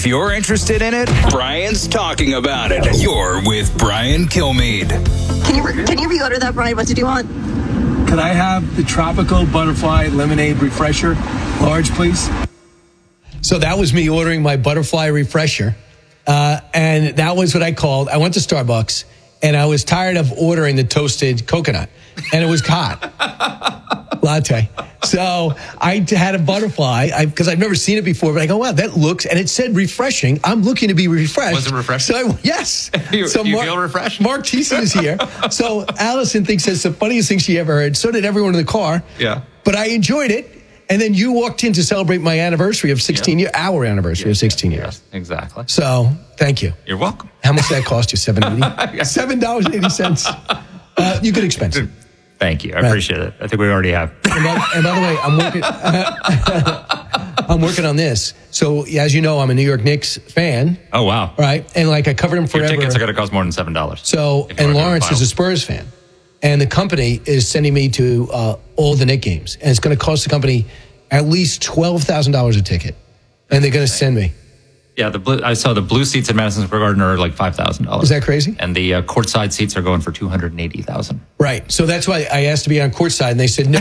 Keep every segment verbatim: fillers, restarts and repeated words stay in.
If you're interested in it, Brian's talking about it. You're with Brian Kilmeade. Can you can you reorder that, Brian? What did you want? Could I have the tropical butterfly lemonade refresher, large, please? So that was me ordering my butterfly refresher. Uh, and that was what I called. I went to Starbucks, and I was tired of ordering the toasted coconut. And it was hot. Latte. So I had a butterfly, because I've never seen it before, but I go, wow, that looks, and it said refreshing. I'm looking to be refreshed. Was it refreshing? So I, yes. you so you Mar- feel refreshed? Mark Thiessen is here. So Allison thinks that's the funniest thing she ever heard. So did everyone in the car. Yeah. But I enjoyed it. And then you walked in to celebrate my anniversary of sixteen yeah. years, our anniversary yeah, of sixteen yeah, years. Yeah, exactly. So thank you. You're welcome. How much did that cost you? seven dollars and eighty cents seven dollars and eighty cents Uh, you could expense it. Thank you. I right. appreciate it. I think we already have. And by, and by the way, I'm working. Uh, I'm working on this. So as you know, I'm a New York Knicks fan. Oh wow! Right, and like I covered them forever. Your tickets are going to cost more than seven dollars. So and Lawrence is a Spurs fan, and the company is sending me to uh, all the Knicks games, and it's going to cost the company at least twelve thousand dollars a ticket, and they're going to send me. Yeah, the blue, I saw the blue seats at Madison Square Garden are like five thousand dollars. Is that crazy? And the uh, courtside seats are going for two hundred eighty thousand dollars. Right. So that's why I asked to be on courtside, and they said no.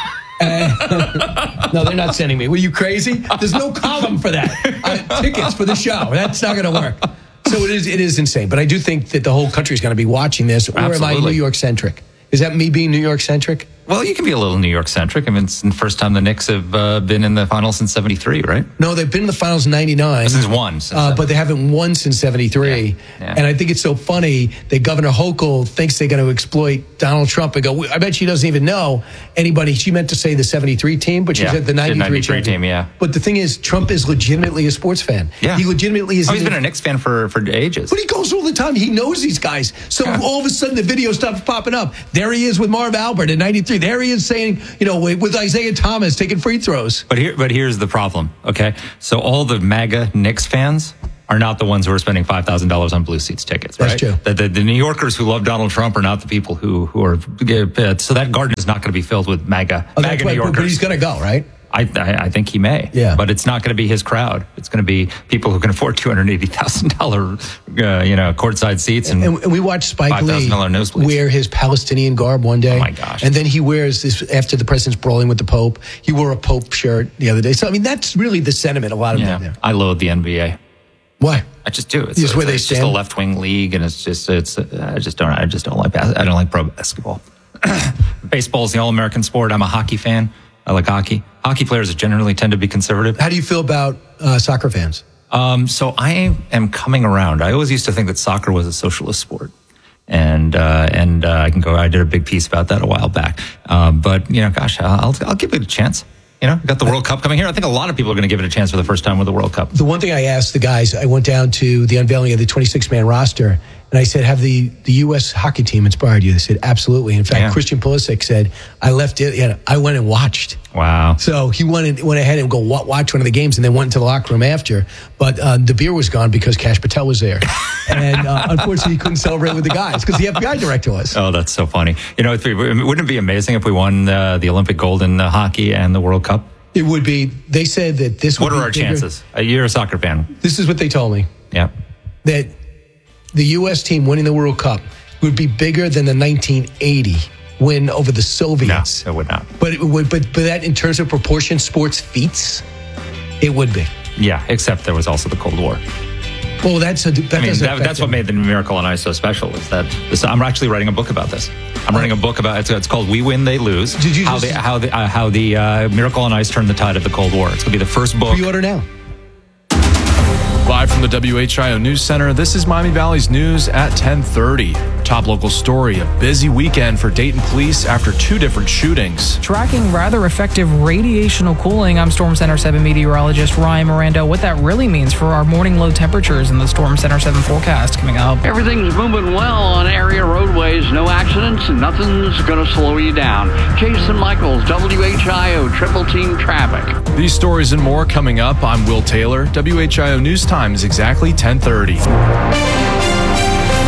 uh, no, they're not sending me. Were you crazy? There's no column for that. Uh, tickets for the show. That's not going to work. So it is. It is insane. But I do think that the whole country is going to be watching this. Or Absolutely. am I New York centric? Is that me being New York centric? Well, you can be a little New York centric. I mean, it's the first time the Knicks have uh, been in the finals since seventy-three, right? No, they've been in the finals in ninety-nine. Since one. Since uh, but they haven't won since seventy-three. Yeah, yeah. And I think it's so funny that Governor Hochul thinks they're going to exploit Donald Trump and go, I bet she doesn't even know anybody. She meant to say the seventy-three team, but she yeah, said the ninety-three, ninety-three team, yeah. But the thing is, Trump is legitimately a sports fan. Yeah. He legitimately is. Oh, he's been a Knicks fan for, for ages. But he goes all the time. He knows these guys. So yeah. all of a sudden the video stuff popping up. There he is with Marv Albert in ninety-three. There he is saying, you know, with Isaiah Thomas taking free throws. But here, but here's the problem, okay? So all the MAGA Knicks fans are not the ones who are spending five thousand dollars on blue seats tickets, right? That's true. The, the, the New Yorkers who love Donald Trump are not the people who, who are... Uh, so that garden is not going to be filled with MAGA, oh, MAGA right, New Yorkers. But he's going to go, right? I, I I think he may. Yeah. But it's not going to be his crowd. It's going to be people who can afford two hundred eighty thousand dollars, uh, you know, courtside seats. And, and, and we watched Spike Lee nosebleeds. wear his Palestinian garb one day. Oh, my gosh. And then he wears this, after the president's brawling with the Pope, he wore a Pope shirt the other day. So, I mean, that's really the sentiment a lot of yeah. them there. I loathe the N B A. Why? I just do. It's, just it's, where they it's stand? just a left-wing league, and it's just, it's, I just don't, I just don't like, bas- I don't like pro basketball. Baseball is the all-American sport. I'm a hockey fan. I like hockey. Hockey players generally tend to be conservative. How do you feel about uh, soccer fans? Um, so I am coming around. I always used to think that soccer was a socialist sport. And, uh, and, uh, I can go, I did a big piece about that a while back. Uh, but, you know, gosh, I'll, I'll give it a chance. You know, we got the World Cup coming here. I think a lot of people are going to give it a chance for the first time with the World Cup. The one thing I asked the guys, I went down to the unveiling of the twenty-six man roster, and I said, have the, the U S hockey team inspired you? They said, absolutely. In fact, yeah. Christian Pulisic said, I left it, you know, I went and watched. Wow. So he went, and, went ahead and go watch one of the games and then went into the locker room after. But uh, the beer was gone because Kash Patel was there. And uh, unfortunately, he couldn't celebrate with the guys because the F B I director was. Oh, that's so funny. You know, wouldn't it be amazing if we won uh, the Olympic gold in uh, hockey and the World Cup? It would be. They said that this would What are be our bigger. chances? Uh, you're a soccer fan. This is what they told me. Yeah. That the U S team winning the World Cup would be bigger than the nineteen eighty win over the Soviets. No, it would not. But it would. But but that in terms of proportion, sports feats, it would be. Yeah, except there was also the Cold War. Well, that's a. That I mean, doesn't that, that's them. what made the Miracle on Ice so special. Is that this, I'm actually writing a book about this. I'm writing a book about it's, it's called "We Win, They Lose." Did you how just, the how the uh, how the uh, Miracle on Ice turned the tide of the Cold War? It's going to be the first book. Pre-order now. Live from the W H I O News Center, this is Miami Valley's news at ten thirty. Top local story, a busy weekend for Dayton police after two different shootings. Tracking rather effective radiational cooling, I'm Storm Center seven meteorologist Ryan Miranda. What that really means for our morning low temperatures in the Storm Center seven forecast coming up. Everything's moving well on area roadways. No accidents, and nothing's going to slow you down. Jason Michaels, W H I O Triple Team Traffic. These stories and more coming up. I'm Will Taylor. W H I O News Time is exactly ten thirty. This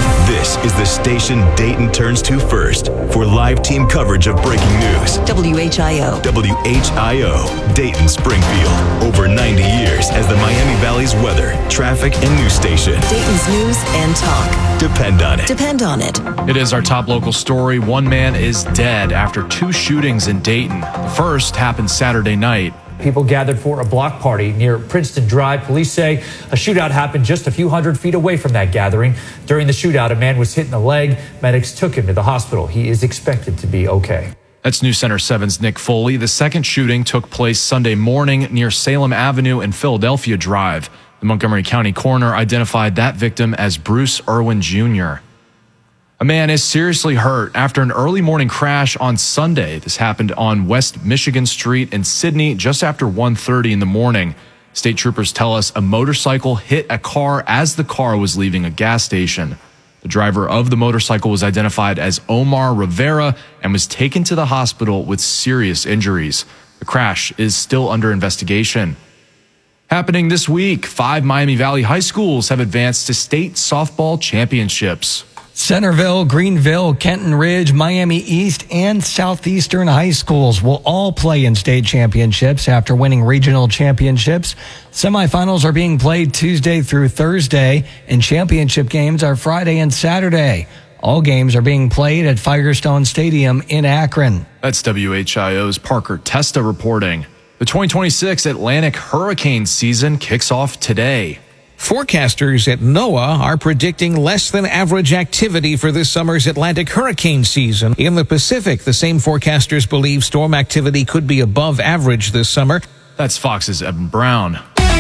This is the station Dayton turns to first for live team coverage of breaking news. W H I O. W H I O, Dayton Springfield. Over ninety years as the Miami Valley's weather, traffic, and news station. Dayton's news and talk. Depend on it. Depend on it. It is our top local story. One man is dead after two shootings in Dayton. The first happened Saturday night. People gathered for a block party near Princeton Drive. Police say a shootout happened just a few hundred feet away from that gathering. During the shootout, a man was hit in the leg. Medics took him to the hospital. He is expected to be okay. That's News Center seven's Nick Foley. The second shooting took place Sunday morning near Salem Avenue and Philadelphia Drive. The Montgomery County coroner identified that victim as Bruce Irwin Junior A man is seriously hurt after an early morning crash on Sunday. This happened on West Michigan Street in Sydney just after one thirty in the morning. State troopers tell us a motorcycle hit a car as the car was leaving a gas station. The driver of the motorcycle was identified as Omar Rivera and was taken to the hospital with serious injuries. The crash is still under investigation. Happening this week, five Miami Valley high schools have advanced to state softball championships. Centerville, Greenville, Kenton Ridge, Miami East, and Southeastern high schools will all play in state championships after winning regional championships. Semifinals are being played Tuesday through Thursday, and championship games are Friday and Saturday. All games are being played at Firestone Stadium in Akron. That's W H I O's Parker Testa reporting. The twenty twenty-six Atlantic hurricane season kicks off today. Forecasters at NOAA are predicting less than average activity for this summer's Atlantic hurricane season. In the Pacific, the same forecasters believe storm activity could be above average this summer. That's Fox's Evan Brown.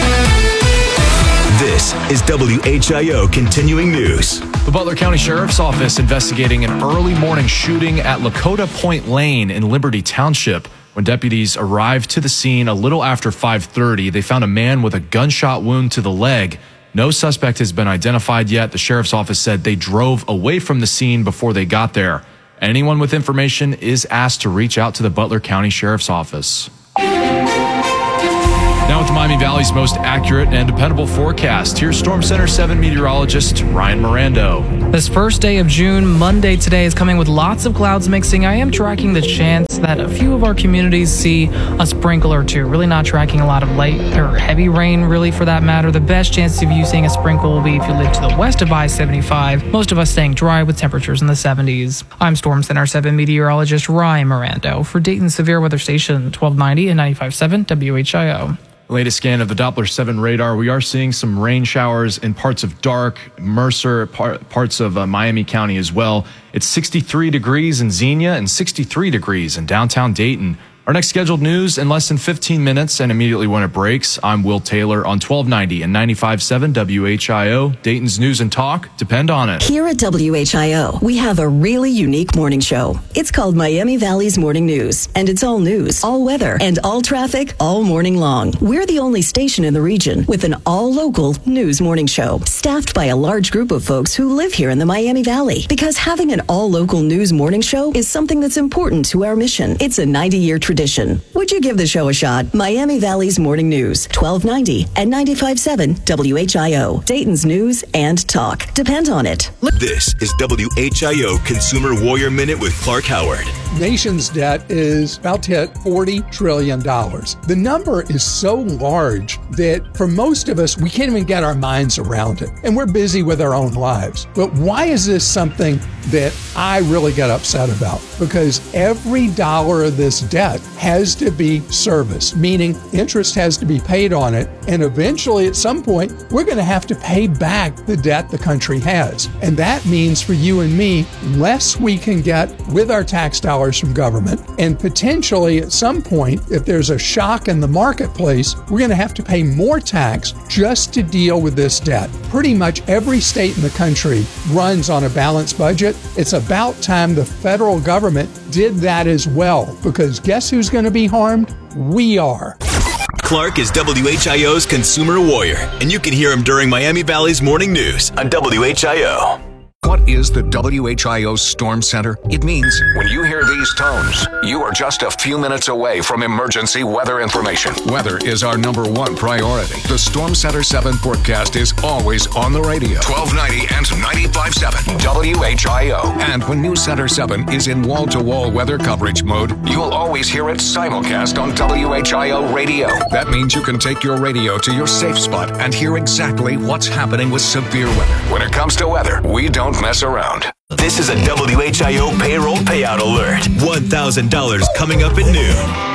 This is W H I O Continuing News. The Butler County Sheriff's Office investigating an early morning shooting at Lakota Point Lane in Liberty Township. When deputies arrived to the scene a little after five thirty, they found a man with a gunshot wound to the leg. No suspect has been identified yet. The sheriff's office said they drove away from the scene before they got there. Anyone with information is asked to reach out to the Butler County Sheriff's Office. Now with Miami Valley's most accurate and dependable forecast, here's Storm Center seven meteorologist Ryan Mirando. This first day of June, Monday today, is coming with lots of clouds mixing. I am tracking the chance that a few of our communities see a sprinkle or two. Really not tracking a lot of light or heavy rain, really, for that matter. The best chance of you seeing a sprinkle will be if you live to the west of I seventy-five. Most of us staying dry with temperatures in the seventies. I'm Storm Center seven meteorologist Ryan Mirando for Dayton Severe Weather Station twelve ninety and ninety-five point seven W H I O. Latest scan of the Doppler seven radar, we are seeing some rain showers in parts of Dark, Mercer, par- parts of uh, Miami County as well. It's sixty-three degrees in Xenia and sixty-three degrees in downtown Dayton. Our next scheduled news in less than fifteen minutes and immediately when it breaks. I'm Will Taylor on twelve ninety and ninety-five point seven W H I O. Dayton's news and talk. Depend on it. Here at W H I O, we have a really unique morning show. It's called Miami Valley's Morning News, and it's all news, all weather, and all traffic all morning long. We're the only station in the region with an all-local news morning show, staffed by a large group of folks who live here in the Miami Valley. Because having an all-local news morning show is something that's important to our mission. It's a ninety-year tradition. Would you give the show a shot? Miami Valley's Morning News, twelve ninety and ninety-five point seven W H I O. Dayton's news and talk. Depend on it. This is W H I O Consumer Warrior Minute with Clark Howard. Nation's debt is about to hit forty trillion dollars. The number is so large that for most of us, we can't even get our minds around it. And we're busy with our own lives. But why is this something that I really get upset about? Because every dollar of this debt has to be serviced, meaning interest has to be paid on it. And eventually, at some point, we're going to have to pay back the debt the country has. And that means for you and me, less we can get with our tax dollars from government. And potentially, at some point, if there's a shock in the marketplace, we're going to have to pay more tax just to deal with this debt. Pretty much every state in the country runs on a balanced budget. It's about time the federal government did that as well, because guess who's going to be harmed? We are. Clark is W H I O's Consumer Warrior, and you can hear him during Miami Valley's Morning News on W H I O. What is the W H I O Storm Center? It means when you hear these tones, you are just a few minutes away from emergency weather information. Weather is our number one priority. The Storm Center seven forecast is always on the radio. twelve ninety and ninety-five point seven W H I O. And when News Center seven is in wall-to-wall weather coverage mode, you'll always hear it simulcast on W H I O radio. That means you can take your radio to your safe spot and hear exactly what's happening with severe weather. When it comes to weather, we don't mess around. This is a W H I O payroll payout alert. one thousand dollars coming up at noon.